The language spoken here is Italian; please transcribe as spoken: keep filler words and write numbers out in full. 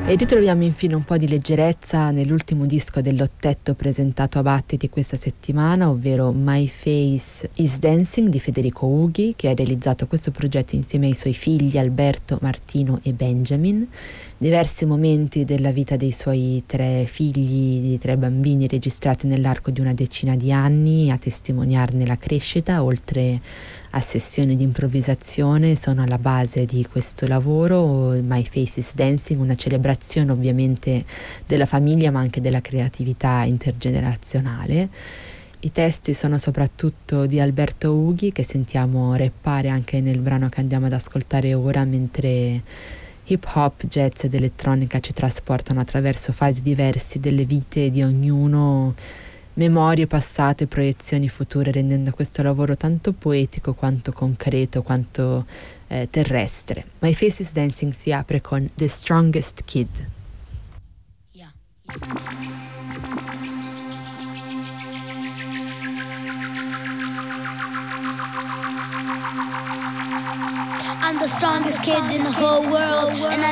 E ritroviamo infine un po' di leggerezza nell'ultimo disco dell'ottetto presentato a Battiti questa settimana, ovvero My Face is Dancing di Federico Ughi, che ha realizzato questo progetto insieme ai suoi figli Alberto, Martino e Benjamin. Diversi momenti della vita dei suoi tre figli, di tre bambini, registrati nell'arco di una decina di anni a testimoniarne la crescita, oltre a sessioni di improvvisazione, sono alla base di questo lavoro. My Face is Dancing, una celebrazione ovviamente della famiglia ma anche della creatività intergenerazionale. I testi sono soprattutto di Alberto Ughi, che sentiamo rappare anche nel brano che andiamo ad ascoltare ora, mentre hip hop, jazz ed elettronica ci trasportano attraverso fasi diverse delle vite di ognuno, memorie passate, proiezioni future, rendendo questo lavoro tanto poetico quanto concreto, quanto eh, terrestre. My Face is Dancing si apre con The Strongest Kid. Yeah. I'm the strongest kid in the whole world, and I